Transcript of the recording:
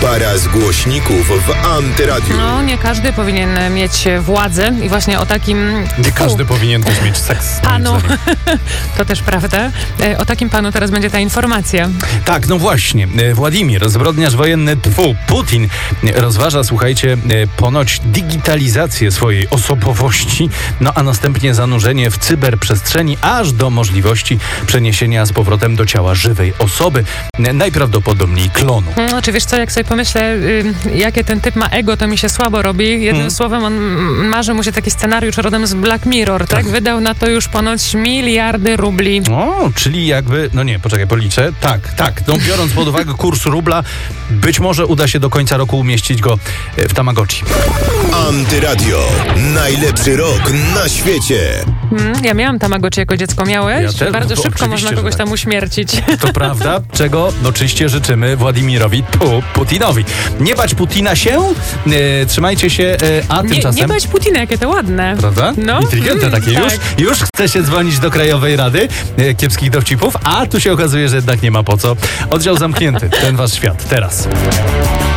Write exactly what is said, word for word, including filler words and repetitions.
Para z głośników w Antyradiu. No, nie każdy powinien mieć władzę i właśnie o takim... Nie każdy powinien też mieć seks. Panu, to też prawda, o takim panu teraz będzie ta informacja. Tak, no właśnie. Władimir, zbrodniarz wojenny, tfu, Putin, rozważa, słuchajcie, ponoć digitalizację swojej osobowości, no a następnie zanurzenie w cyberprzestrzeni, aż do możliwości przeniesienia z powrotem do ciała żywej osoby, najprawdopodobniej klonu. No, czy wiesz co, jak sobie pomyślę, y, jakie ten typ ma ego, to mi się słabo robi. Jednym hmm. słowem, on marzy mu się taki scenariusz rodem z Black Mirror, tak? tak? Wydał na to już ponoć miliardy rubli. O, czyli jakby, no nie, poczekaj, policzę. Tak, tak, no biorąc pod uwagę kurs rubla, być może uda się do końca roku umieścić go w Tamagotchi. Antyradio. Najlepszy rok na świecie. Hmm, ja miałam Tamagotchi jako dziecko. Miałeś? Ja też, Bardzo no szybko można kogoś tam uśmiercić. To prawda, czego oczywiście życzymy Władimirowi Pu- Putinowi. Nie bać Putina się, e, trzymajcie się, e, a nie, tymczasem... Nie bać Putina, jakie to ładne. Prawda? No. Inteligentne takie. Mm, już, tak. już chce się dzwonić do Krajowej Rady e, kiepskich dowcipów, a tu się okazuje, że jednak nie ma po co. Oddział zamknięty. Ten wasz świat. Teraz.